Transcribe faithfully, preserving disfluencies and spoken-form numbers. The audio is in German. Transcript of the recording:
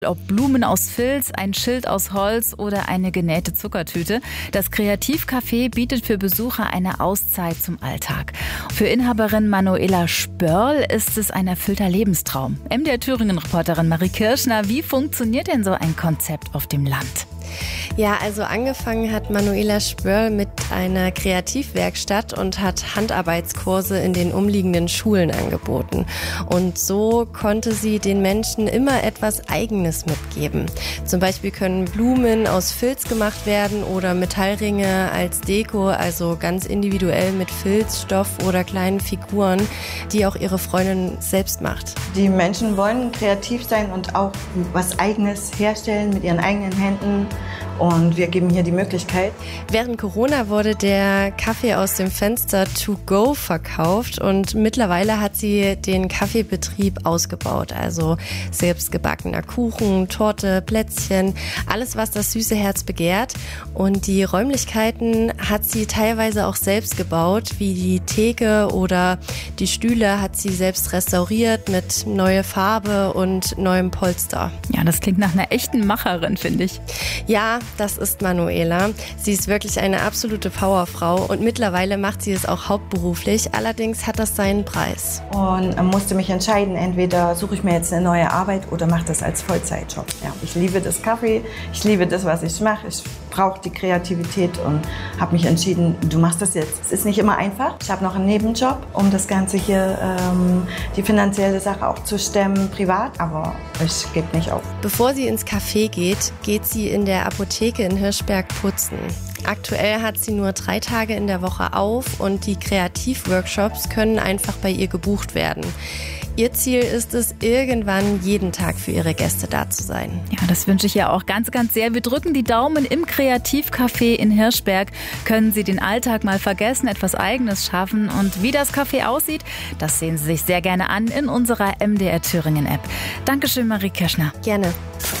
Ob Blumen aus Filz, ein Schild aus Holz oder eine genähte Zuckertüte. Das Kreativcafé bietet für Besucher eine Auszeit zum Alltag. Für Inhaberin Manuela Spörl ist es ein erfüllter Lebenstraum. M D R Thüringen-Reporterin Marie Kirschner, wie funktioniert denn so ein Konzept auf dem Land? Ja, also angefangen hat Manuela Spörl mit einer Kreativwerkstatt und hat Handarbeitskurse in den umliegenden Schulen angeboten. Und so konnte sie den Menschen immer etwas Eigenes mitgeben. Zum Beispiel können Blumen aus Filz gemacht werden oder Metallringe als Deko, also ganz individuell mit Filzstoff oder kleinen Figuren, die auch ihre Freundin selbst macht. Die Menschen wollen kreativ sein und auch was Eigenes herstellen mit ihren eigenen Händen. Und wir geben hier die Möglichkeit. Während Corona wurde der Kaffee aus dem Fenster to go verkauft und mittlerweile hat sie den Kaffeebetrieb ausgebaut. Also selbstgebackener Kuchen, Torte, Plätzchen, alles, was das süße Herz begehrt. Und die Räumlichkeiten hat sie teilweise auch selbst gebaut, wie die Theke oder die Stühle hat sie selbst restauriert mit neuer Farbe und neuem Polster. Ja, das klingt nach einer echten Macherin, finde ich. Ja, das ist Manuela. Sie ist wirklich eine absolute Powerfrau und mittlerweile macht sie es auch hauptberuflich. Allerdings hat das seinen Preis. Und musste mich entscheiden, entweder suche ich mir jetzt eine neue Arbeit oder mache das als Vollzeitjob. Ja, ich liebe das Kaffee, ich liebe das, was ich mache. Ich brauche die Kreativität und habe mich entschieden, du machst das jetzt. Es ist nicht immer einfach. Ich habe noch einen Nebenjob, um das Ganze hier, ähm, die finanzielle Sache auch zu stemmen, privat, aber ich gebe nicht auf. Bevor sie ins Café geht, geht sie in der Apotheke in Hirschberg putzen. Aktuell hat sie nur drei Tage in der Woche auf und die Kreativworkshops können einfach bei ihr gebucht werden. Ihr Ziel ist es, irgendwann jeden Tag für ihre Gäste da zu sein. Ja, das wünsche ich ihr auch ganz, ganz sehr. Wir drücken die Daumen. Im Kreativcafé in Hirschberg können Sie den Alltag mal vergessen, etwas Eigenes schaffen. Und wie das Café aussieht, das sehen Sie sich sehr gerne an in unserer M D R Thüringen App. Dankeschön, Marie Kirschner. Gerne.